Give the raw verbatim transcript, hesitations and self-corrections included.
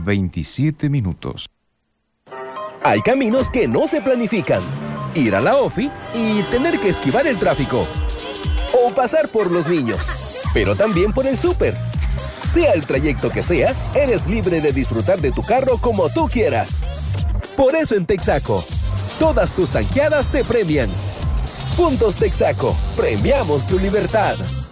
veintisiete minutos. Hay caminos que no se planifican. Ir a la OFI y tener que esquivar el tráfico. O pasar por los niños, pero también por el súper. Sea el trayecto que sea, eres libre de disfrutar de tu carro como tú quieras. Por eso en Texaco, todas tus tanqueadas te premian. Puntos Texaco, premiamos tu libertad.